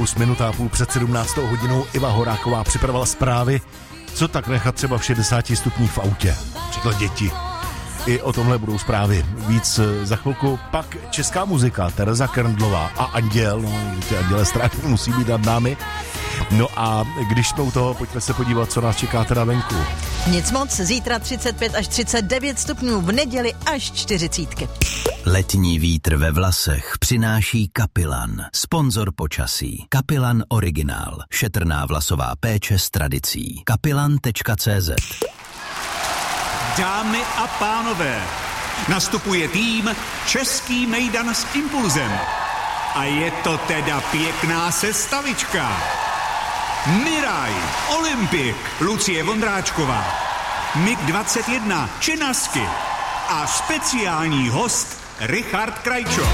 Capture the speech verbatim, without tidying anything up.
Plus minuta a půl před sedmnáctou hodinou Iva Horáková připravila zprávy, co tak nechat třeba v šedesáti stupních v autě. Příklad děti. I o tomhle budou zprávy. Víc za chvilku. Pak česká muzika, Tereza Kerndlová a Anděl. No, ty Anděle strávy musí být nad námi. No a když jsme u toho, pojďme se podívat, co nás čeká teda venku. Nic moc, zítra třicet pět až třicet devět stupňů, v neděli až čtyřicítky. Letní vítr ve vlasech přináší Kapilan, sponzor počasí. Kapilan Originál, šetrná vlasová péče s tradicí. kapilan tečka cé zet. Dámy a pánové, nastupuje tým Český mejdan s impulzem. A je to teda pěkná sestavička. Miraj, Olympik, Lucie Vondráčková, Mig dvacet jedna, Činasky a speciální host Richard Krajčo.